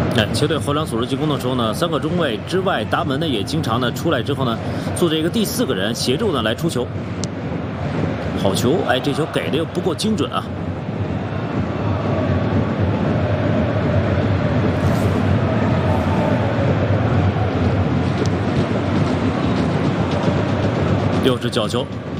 哎，球队后场组织进攻的时候呢，3个中卫之外，达门呢也经常呢出来之后呢，做这个第4个人协助呢来出球。好球，哎，这球给的又不够精准啊。又是角球，